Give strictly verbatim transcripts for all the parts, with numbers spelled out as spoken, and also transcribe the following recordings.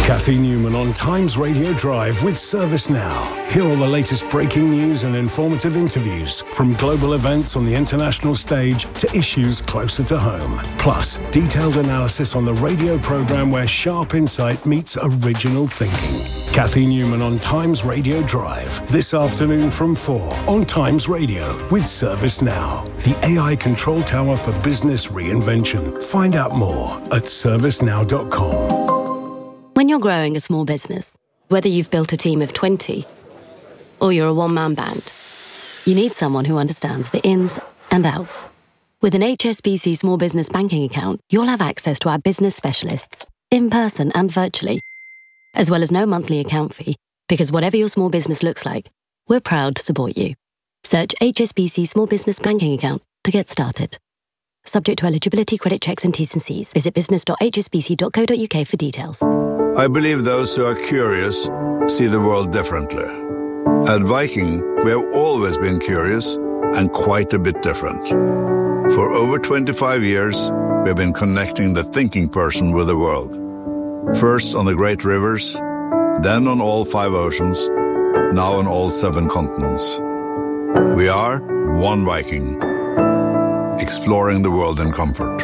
Cathy Newman on Times Radio Drive with ServiceNow. Hear all the latest breaking news and informative interviews, from global events on the international stage to issues closer to home. Plus, detailed analysis on the radio programme where sharp insight meets original thinking. Cathy Newman on Times Radio Drive, this afternoon from four on Times Radio with ServiceNow, the A I control tower for business reinvention. Find out more at service now dot com. When you're growing a small business, whether you've built a team of twenty or you're a one-man band, you need someone who understands the ins and outs. With an H S B C Small Business Banking account, you'll have access to our business specialists, in person and virtually, as well as no monthly account fee, because whatever your small business looks like, we're proud to support you. Search H S B C Small Business Banking account to get started. Subject to eligibility, credit checks and T's and C's. Visit business dot h s b c dot co dot u k for details. I believe those who are curious see the world differently. At Viking, we have always been curious and quite a bit different. For over twenty-five years, we have been connecting the thinking person with the world. First on the great rivers, then on all five oceans, now on all seven continents. We are one Viking, exploring the world in comfort.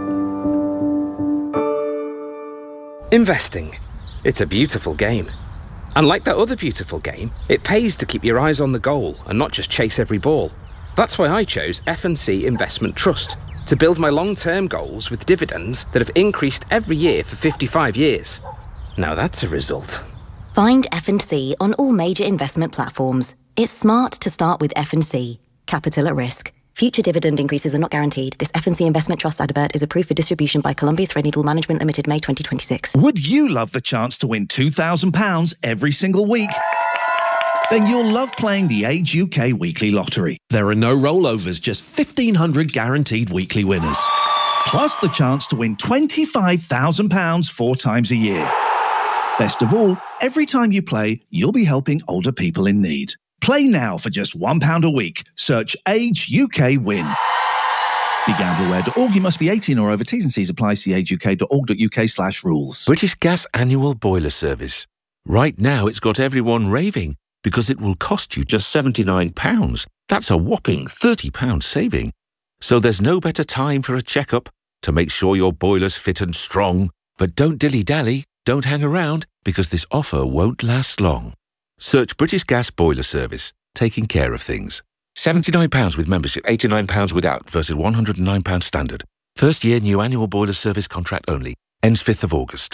Investing. It's a beautiful game. And like that other beautiful game, it pays to keep your eyes on the goal and not just chase every ball. That's why I chose F and C Investment Trust, to build my long-term goals with dividends that have increased every year for fifty-five years. Now that's a result. Find F and C on all major investment platforms. It's smart to start with F and C. Capital at risk. Future dividend increases are not guaranteed. This F and C Investment Trust advert is approved for distribution by Columbia Threadneedle Management Limited, May twenty twenty-six. Would you love the chance to win two thousand pounds every single week? Then you'll love playing the Age U K Weekly Lottery. There are no rollovers, just fifteen hundred guaranteed weekly winners. Plus the chance to win twenty-five thousand pounds four times a year. Best of all, every time you play, you'll be helping older people in need. Play now for just one pound a week. Search Age U K Win. Be gamble aware dot org. You must be eighteen or over. T's and C's apply. See age u k dot org dot u k slash rules. British Gas Annual Boiler Service. Right now it's got everyone raving because it will cost you just seventy-nine pounds. That's a whopping thirty pounds saving. So there's no better time for a checkup to make sure your boiler's fit and strong. But don't dilly-dally, don't hang around, because this offer won't last long. Search British Gas Boiler Service, taking care of things. seventy-nine pounds with membership, eighty-nine pounds without, versus one hundred and nine pounds standard. First year new annual boiler service contract only. Ends fifth of August.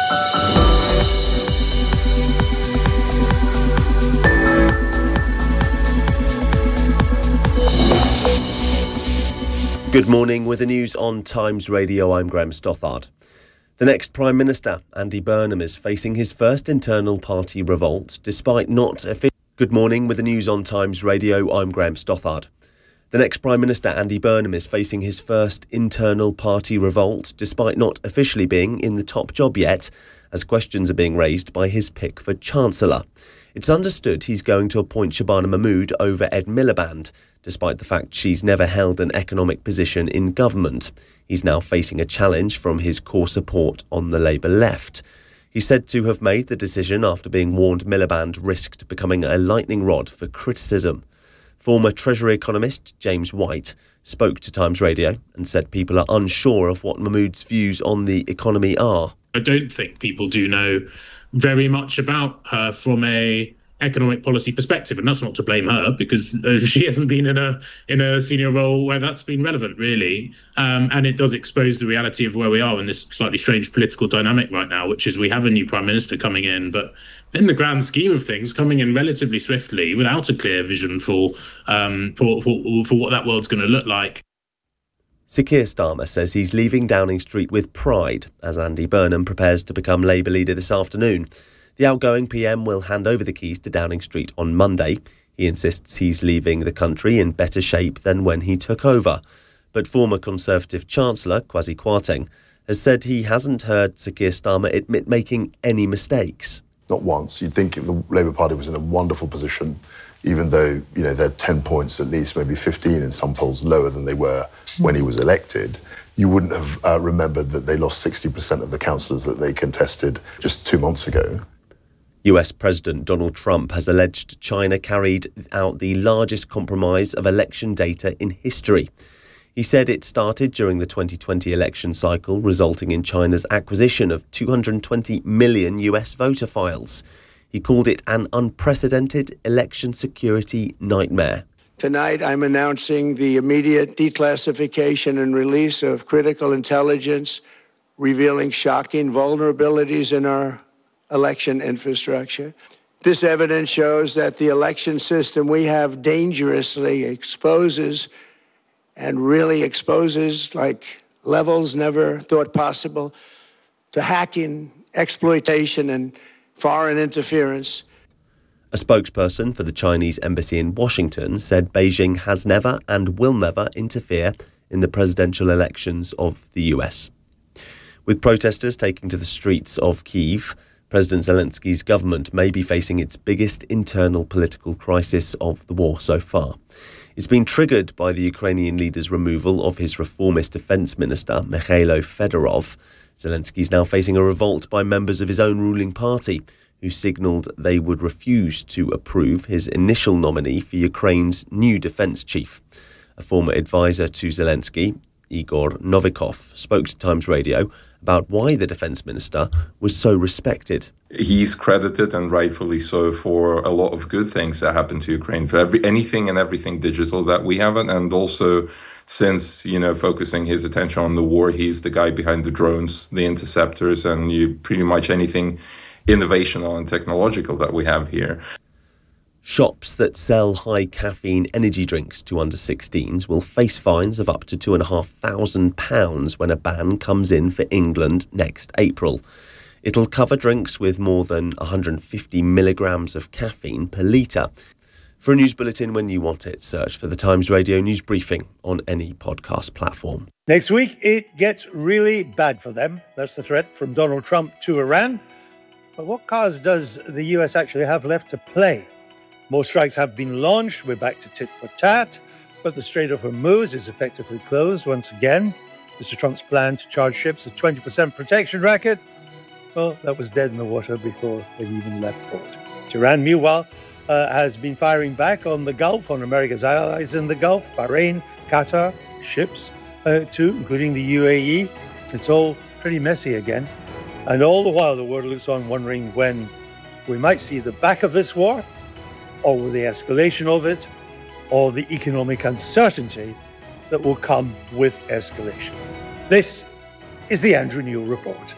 Good morning. With the news on Times Radio, I'm Graham Stothard. The next Prime Minister, Andy Burnham, is facing his first internal party revolt, despite not officially... Good morning. With the news on Times Radio, I'm Graham Stothard. The next Prime Minister, Andy Burnham, is facing his first internal party revolt, despite not officially being in the top job yet, as questions are being raised by his pick for Chancellor. It's understood he's going to appoint Shabana Mahmood over Ed Miliband, despite the fact she's never held an economic position in government. He's now facing a challenge from his core support on the Labour left. He's said to have made the decision after being warned Miliband risked becoming a lightning rod for criticism. Former Treasury economist James White spoke to Times Radio and said people are unsure of what Mahmood's views on the economy are. I don't think people do know very much about her from a economic policy perspective, and that's not to blame her, because uh, she hasn't been in a in a senior role where that's been relevant, really. Um, and it does expose the reality of where we are in this slightly strange political dynamic right now, which is we have a new prime minister coming in, but in the grand scheme of things, coming in relatively swiftly without a clear vision for um, for, for for what that world's going to look like. Sir Keir Starmer says he's leaving Downing Street with pride as Andy Burnham prepares to become Labour leader this afternoon. The outgoing P M will hand over the keys to Downing Street on Monday. He insists he's leaving the country in better shape than when he took over. But former Conservative Chancellor Kwasi Kwarteng has said he hasn't heard Sir Keir Starmer admit making any mistakes. Not once. You'd think the Labour Party was in a wonderful position, even though, you know, they're ten points at least, maybe fifteen in some polls lower than they were when he was elected. you wouldn't have uh, remembered that they lost sixty percent of the councillors that they contested just two months ago. U S President Donald Trump has alleged China carried out the largest compromise of election data in history. He said it started during the twenty twenty election cycle, resulting in China's acquisition of two hundred twenty million U S voter files. He called it an unprecedented election security nightmare. Tonight, I'm announcing the immediate declassification and release of critical intelligence revealing shocking vulnerabilities in our election infrastructure. This evidence shows that the election system we have dangerously exposes and really exposes, like levels never thought possible, to hacking, exploitation, and foreign interference. A spokesperson for the Chinese embassy in Washington said Beijing has never and will never interfere in the presidential elections of the U S. With protesters taking to the streets of Kyiv, President Zelensky's government may be facing its biggest internal political crisis of the war so far. It's been triggered by the Ukrainian leader's removal of his reformist defence minister, Mikhailo Fedorov. Zelensky's now facing a revolt by members of his own ruling party, who signalled they would refuse to approve his initial nominee for Ukraine's new defence chief. A former advisor to Zelensky, Igor Novikov, spoke to Times Radio about why the defence minister was so respected. He's credited, and rightfully so, for a lot of good things that happened to Ukraine, for every, anything and everything digital that we have, and also since, you know, focusing his attention on the war, he's the guy behind the drones, the interceptors, and you pretty much anything innovational and technological that we have here. Shops that sell high caffeine energy drinks to under sixteens will face fines of up to two thousand five hundred pounds when a ban comes in for England next April. It'll cover drinks with more than one hundred fifty milligrams of caffeine per litre. For a news bulletin when you want it, search for the Times Radio News Briefing on any podcast platform. Next week, it gets really bad for them. That's the threat from Donald Trump to Iran. But what cards does the U S actually have left to play? More strikes have been launched. We're back to tit for tat. But the Strait of Hormuz is effectively closed once again. Mister Trump's plan to charge ships a twenty percent protection racket, well, that was dead in the water before it even left port. Iran, meanwhile, uh, has been firing back on the Gulf, on America's allies in the Gulf, Bahrain, Qatar, ships uh, too, including the U A E. It's all pretty messy again. And all the while, the world looks on wondering when we might see the back of this war, or the escalation of it, or the economic uncertainty that will come with escalation. This is the Andrew Neil Report.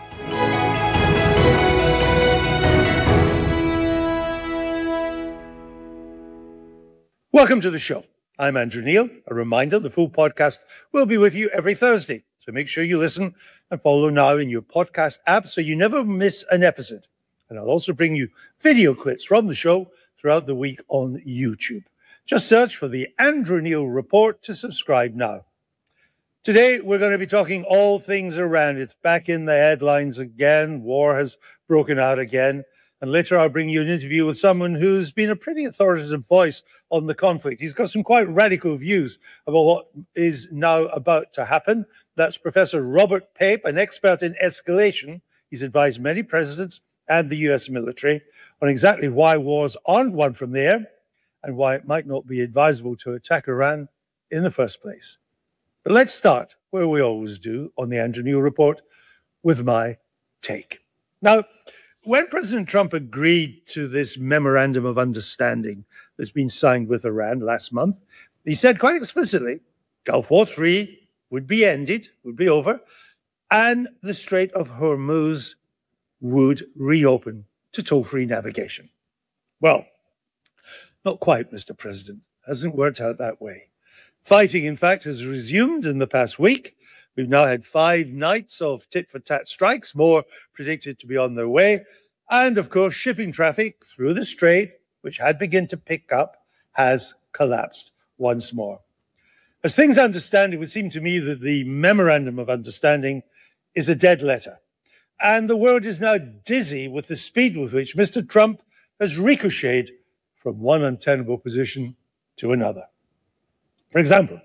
Welcome to the show. I'm Andrew Neil. A reminder, the full podcast will be with you every Thursday. So make sure you listen and follow now in your podcast app so you never miss an episode. And I'll also bring you video clips from the show throughout the week on YouTube. Just search for the Andrew Neil Report to subscribe now. Today, we're going to be talking all things Iran. It's back in the headlines again. War has broken out again. And later, I'll bring you an interview with someone who's been a pretty authoritative voice on the conflict. He's got some quite radical views about what is now about to happen. That's Professor Robert Pape, an expert in escalation. He's advised many presidents and the U S military on exactly why wars aren't won from the air and why it might not be advisable to attack Iran in the first place. But let's start where we always do on the Andrew Neil Report with my take. Now, when President Trump agreed to this memorandum of understanding that's been signed with Iran last month, he said quite explicitly Gulf War Three would be ended, would be over, and the Strait of Hormuz would reopen to toll-free navigation. Well, not quite, Mister President. Hasn't worked out that way. Fighting, in fact, has resumed in the past week. We've now had five nights of tit-for-tat strikes, more predicted to be on their way. And, of course, shipping traffic through the strait, which had begun to pick up, has collapsed once more. As things understand, it would seem to me that the Memorandum of Understanding is a dead letter. And the world is now dizzy with the speed with which Mister Trump has ricocheted from one untenable position to another. For example,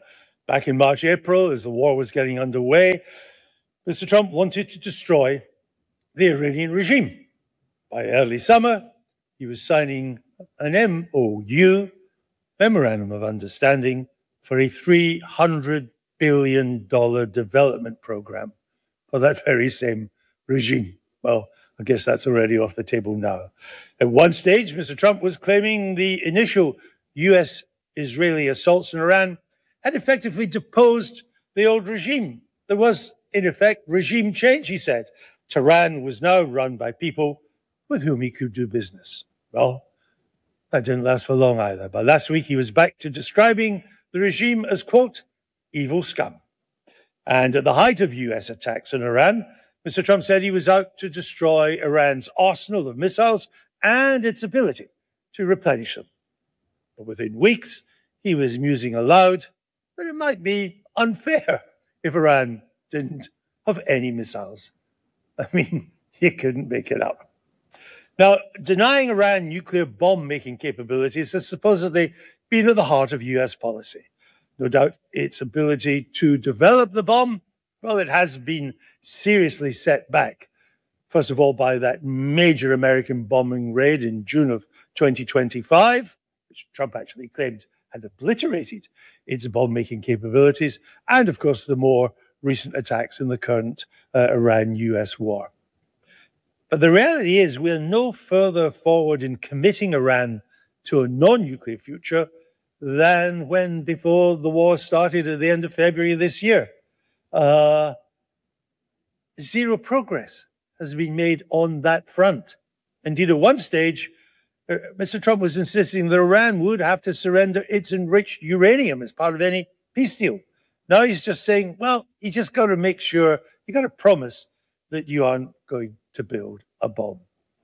Back in March, April, as the war was getting underway, Mister Trump wanted to destroy the Iranian regime. By early summer, he was signing an M O U, Memorandum of Understanding, for a three hundred billion dollars development program for that very same regime. Well, I guess that's already off the table now. At one stage, Mister Trump was claiming the initial U S-Israeli assaults in Iran had effectively deposed the old regime. There was, in effect, regime change, he said. Tehran was now run by people with whom he could do business. Well, that didn't last for long either. But last week, he was back to describing the regime as, quote, evil scum. And at the height of U S attacks on Iran, Mister Trump said he was out to destroy Iran's arsenal of missiles and its ability to replenish them. But within weeks, he was musing aloud that it might be unfair if Iran didn't have any missiles. I mean, you couldn't make it up. Now, denying Iran nuclear bomb-making capabilities has supposedly been at the heart of U S policy. No doubt its ability to develop the bomb, well, it has been seriously set back. First of all, by that major American bombing raid in June of twenty twenty-five, which Trump actually claimed had obliterated its bomb-making capabilities, and of course the more recent attacks in the current uh, Iran-U S war. But the reality is we're no further forward in committing Iran to a non-nuclear future than when before the war started at the end of February this year. Uh, zero progress has been made on that front. Indeed, at one stage, uh, Mister Trump was insisting that Iran would have to surrender its enriched uranium as part of any peace deal. Now he's just saying, well, you just got to make sure, you got to promise that you aren't going to build a bomb.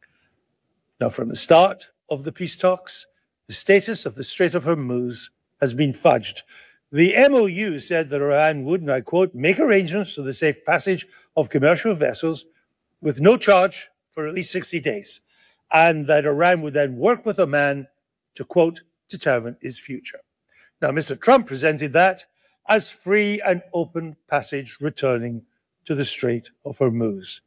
Now, from the start of the peace talks, the status of the Strait of Hormuz has been fudged. The M O U said that Iran would, and I quote, make arrangements for the safe passage of commercial vessels with no charge for at least sixty days, and that Iran would then work with Oman to, quote, determine its future. Now, Mister Trump presented that as free and open passage returning to the Strait of Hormuz.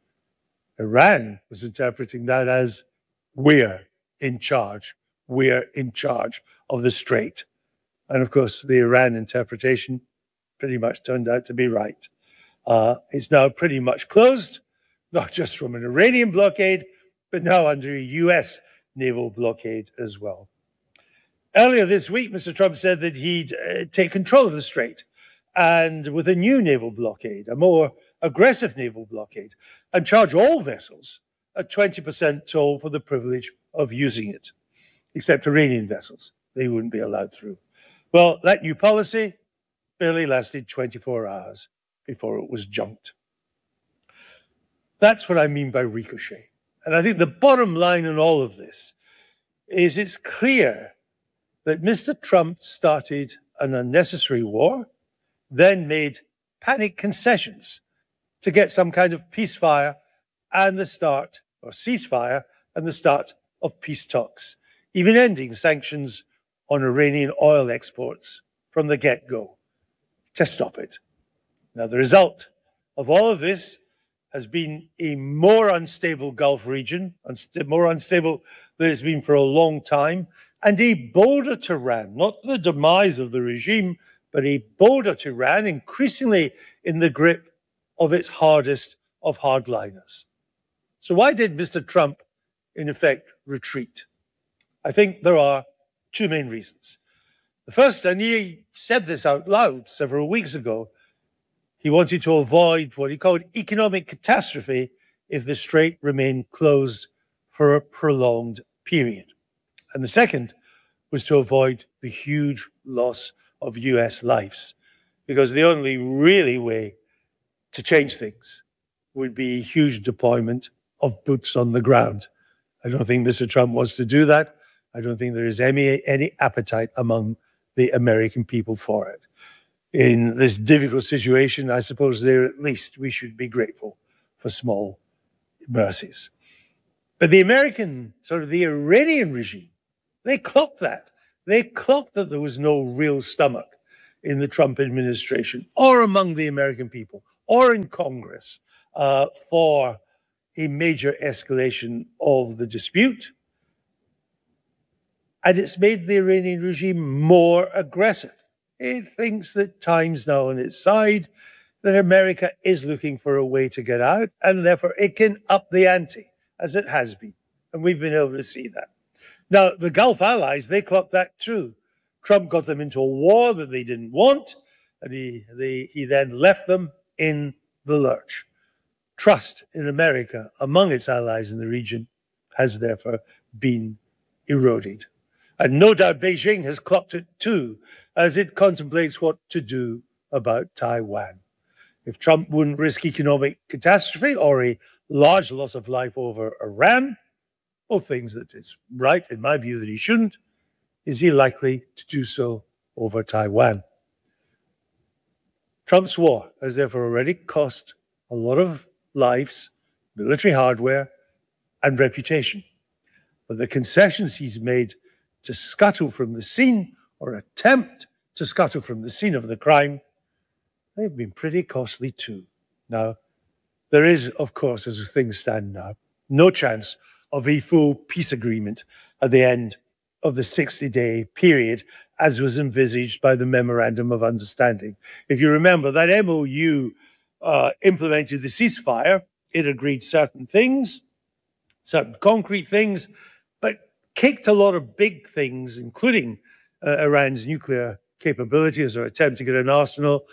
Iran was interpreting that as we're in charge. We're in charge of the Strait. And of course, the Iran interpretation pretty much turned out to be right. Uh, it's now pretty much closed, not just from an Iranian blockade, but now under a U S naval blockade as well. Earlier this week, Mister Trump said that he'd uh, take control of the Strait, and with a new naval blockade, a more aggressive naval blockade, and charge all vessels a twenty percent toll for the privilege of using it, except Iranian vessels. They wouldn't be allowed through. Well, that new policy barely lasted twenty-four hours before it was junked. That's what I mean by ricochet. And I think the bottom line in all of this is it's clear that Mister Trump started an unnecessary war, then made panic concessions to get some kind of ceasefire and the start, or ceasefire, and the start of peace talks, even ending sanctions on Iranian oil exports from the get-go to stop it. Now, the result of all of this has been a more unstable Gulf region, unst- more unstable than it's been for a long time, and a bolder Tehran, not the demise of the regime, but a bolder Tehran, increasingly in the grip of its hardest of hardliners. So why did Mister Trump, in effect, retreat? I think there are two main reasons. The first, and he said this out loud several weeks ago, he wanted to avoid what he called economic catastrophe if the Strait remained closed for a prolonged period. And the second was to avoid the huge loss of U S lives, because the only really way to change things would be a huge deployment of boots on the ground. I don't think Mister Trump wants to do that. I don't think there is any, any appetite among the American people for it. In this difficult situation, I suppose there at least we should be grateful for small mercies. But the American, sort of the Iranian regime, they clocked that. They clocked that there was no real stomach in the Trump administration or among the American people or in Congress uh, for a major escalation of the dispute. And it's made the Iranian regime more aggressive. It thinks that time's now on its side, that America is looking for a way to get out, and therefore it can up the ante, as it has been. And we've been able to see that. Now, the Gulf allies, they clocked that too. Trump got them into a war that they didn't want, and he, they, he then left them in the lurch. Trust in America among its allies in the region has therefore been eroded. And no doubt Beijing has clocked it too, as it contemplates what to do about Taiwan. If Trump wouldn't risk economic catastrophe or a large loss of life over Iran, or things that is right, in my view, that he shouldn't, is he likely to do so over Taiwan? Trump's war has therefore already cost a lot of lives, military hardware, and reputation. But the concessions he's made to scuttle from the scene or attempt to scuttle from the scene of the crime, they've been pretty costly too. Now, there is, of course, as things stand now, no chance of a full peace agreement at the end of the sixty-day period, as was envisaged by the Memorandum of Understanding. If you remember, that M O U uh, implemented the ceasefire. It agreed certain things, certain concrete things, but kicked a lot of big things, including uh, Iran's nuclear capabilities or attempt to get an arsenal,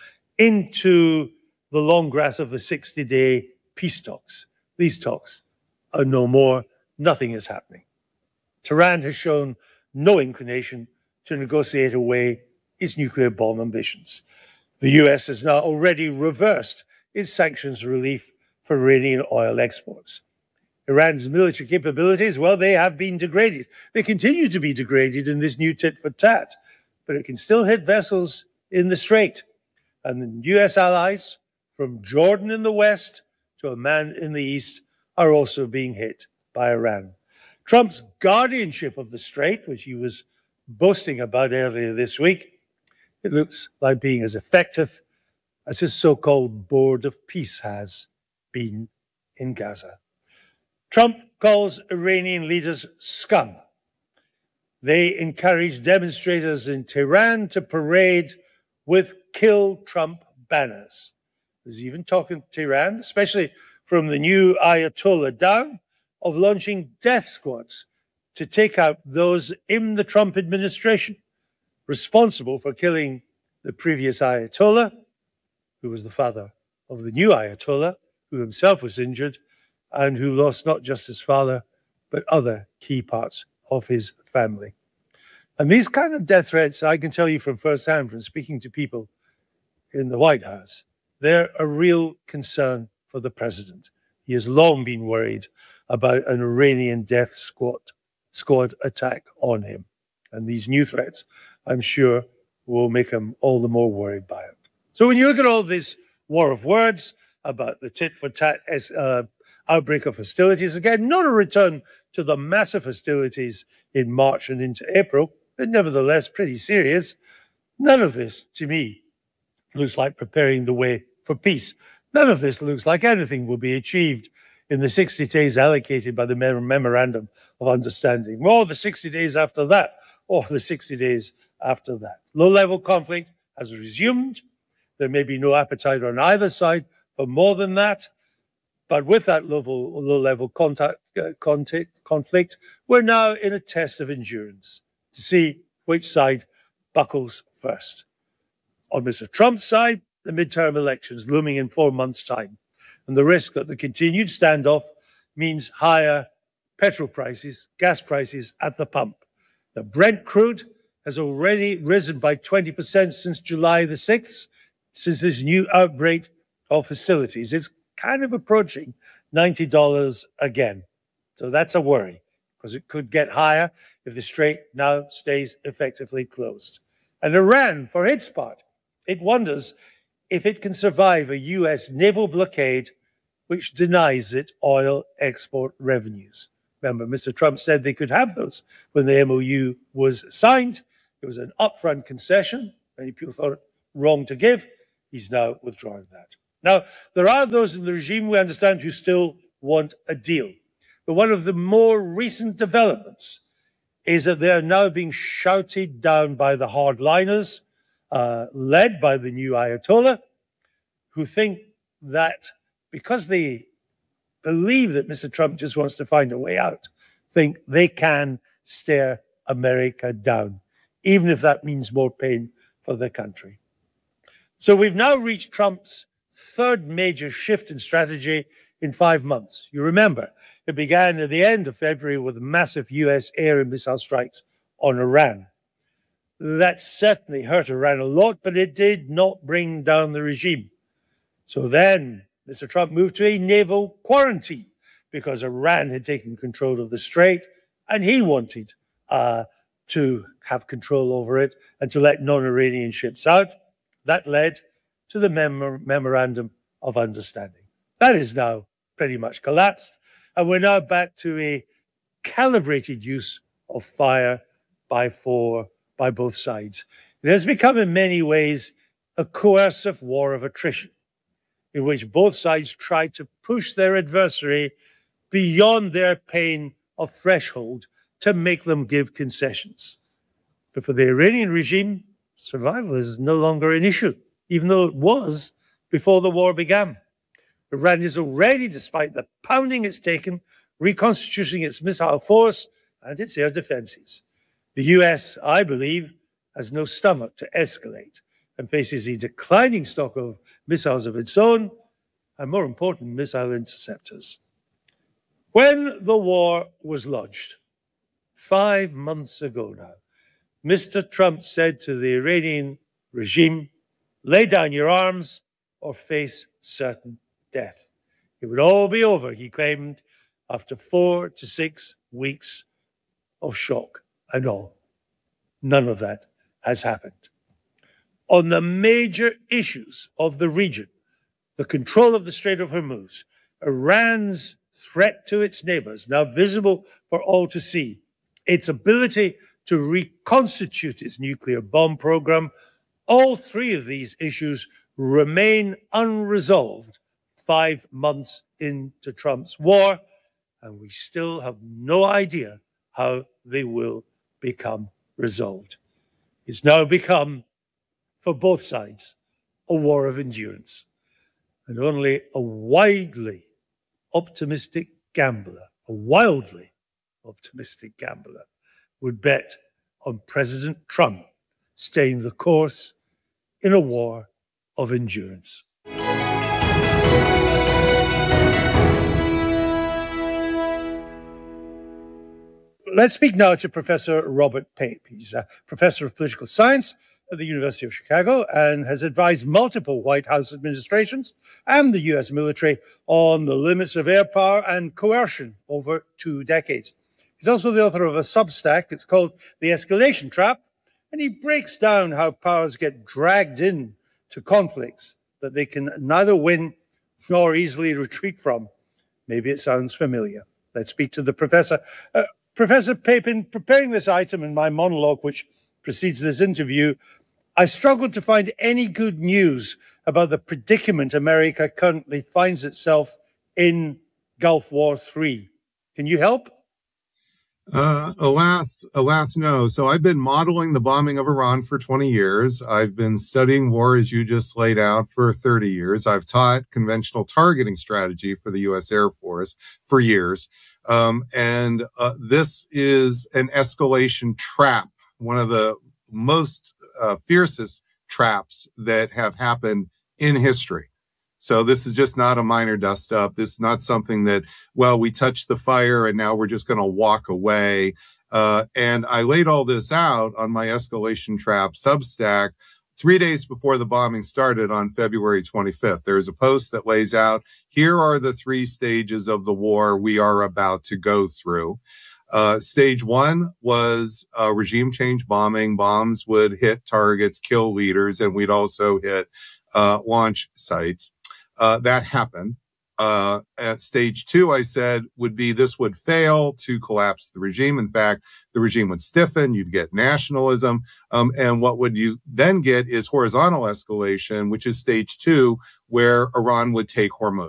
into the long grass of the sixty-day peace talks. These talks are no more. Nothing is happening. Tehran has shown no inclination to negotiate away its nuclear bomb ambitions. The U S has now already reversed its sanctions relief for Iranian oil exports. Iran's military capabilities, well, they have been degraded. They continue to be degraded in this new tit for tat, but it can still hit vessels in the Strait. And the U S allies, from Jordan in the west to Oman in the east, are also being hit by Iran. Trump's guardianship of the Strait, which he was boasting about earlier this week, it looks like being as effective as his so-called Board of Peace has been in Gaza. Trump calls Iranian leaders scum. They encourage demonstrators in Tehran to parade with Kill Trump banners. There's even talk in Tehran, especially from the new Ayatollah down, of launching death squads to take out those in the Trump administration responsible for killing the previous Ayatollah, who was the father of the new Ayatollah, who himself was injured and who lost not just his father, but other key parts of his family. And these kind of death threats, I can tell you from firsthand, from speaking to people in the White House, they're a real concern for the president. He has long been worried about an Iranian death squad, squad attack on him. And these new threats, I'm sure, will make him all the more worried by it. So when you look at all this war of words about the tit-for-tat uh, outbreak of hostilities, again, not a return to the massive hostilities in March and into April, but nevertheless pretty serious. None of this, to me, looks like preparing the way for peace. None of this looks like anything will be achieved in the sixty days allocated by the Memorandum of Understanding, or the sixty days after that, or the sixty days after that. Low-level conflict has resumed. There may be no appetite on either side for more than that, but with that level, low-level contact, uh, contact, conflict, we're now in a test of endurance to see which side buckles first. On Mister Trump's side, the midterm elections looming in four months' time, and the risk that the continued standoff means higher petrol prices, gas prices at the pump. Now, Brent crude has already risen by twenty percent since July the sixth, since this new outbreak of hostilities. It's kind of approaching ninety dollars again. So that's a worry, because it could get higher if the Strait now stays effectively closed. And Iran, for its part, it wonders if it can survive a U S naval blockade which denies it oil export revenues. Remember, Mister Trump said they could have those when the M O U was signed. It was an upfront concession. Many people thought wrong to give. He's now withdrawing that. Now, there are those in the regime, we understand, who still want a deal. But one of the more recent developments is that they are now being shouted down by the hardliners, uh, led by the new Ayatollah, who think that because they believe that Mister Trump just wants to find a way out, think they can stare America down, even if that means more pain for the country. So we've now reached Trump's third major shift in strategy in five months. You remember, it began at the end of February with massive U S air and missile strikes on Iran. That certainly hurt Iran a lot, but it did not bring down the regime. So then Mister Trump moved to a naval quarantine because Iran had taken control of the Strait and he wanted uh, to have control over it and to let non-Iranian ships out. That led to the mem- Memorandum of Understanding. That is now pretty much collapsed, and we're now back to a calibrated use of fire by four, by both sides. It has become in many ways a coercive war of attrition, in which both sides try to push their adversary beyond their pain of threshold to make them give concessions. But for the Iranian regime, survival is no longer an issue, even though it was before the war began. Iran is already, despite the pounding it's taken, reconstituting its missile force and its air defenses. The U S, I believe, has no stomach to escalate and faces a declining stock of missiles of its own, and more important, missile interceptors. When the war was launched, five months ago now, Mister Trump said to the Iranian regime, lay down your arms or face certain death. It would all be over, he claimed, after four to six weeks of shock and awe. None of that has happened. On the major issues of the region, the control of the Strait of Hormuz, Iran's threat to its neighbors, now visible for all to see, its ability to reconstitute its nuclear bomb program, all three of these issues remain unresolved five months into Trump's war, and we still have no idea how they will become resolved. It's now become, for both sides, a war of endurance. And only a widely optimistic gambler, a wildly optimistic gambler, would bet on President Trump staying the course in a war of endurance. Let's speak now to Professor Robert Pape. He's a professor of political science at the University of Chicago and has advised multiple White House administrations and the U S military on the limits of air power and coercion over two decades. He's also the author of a Substack. It's called The Escalation Trap, and he breaks down how powers get dragged in to conflicts that they can neither win nor easily retreat from. Maybe it sounds familiar. Let's speak to the professor. Uh, Professor Pape, in preparing this item in my monologue, which precedes this interview, I struggled to find any good news about the predicament America currently finds itself in Gulf War Three. Can you help? Uh, alas, alas, no. So I've been modeling the bombing of Iran for twenty years. I've been studying war, as you just laid out, for thirty years. I've taught conventional targeting strategy for the U S Air Force for years. Um, and uh, this is an escalation trap, one of the most uh, fiercest traps that have happened in history. So this is just not a minor dust up. This is not something that, well, we touched the fire and now we're just going to walk away. Uh, and I laid all this out on my Escalation Trap Substack three days before the bombing started on February twenty-fifth. There's a post that lays out, here are the three stages of the war we are about to go through. Uh, stage one was uh, regime change bombing. Bombs would hit targets, kill leaders, and we'd also hit uh, launch sites. Uh, that happened. Uh, at stage two, I said, would be this would fail to collapse the regime. In fact, the regime would stiffen, you'd get nationalism. Um, and what would you then get is horizontal escalation, which is stage two, where Iran would take Hormuz.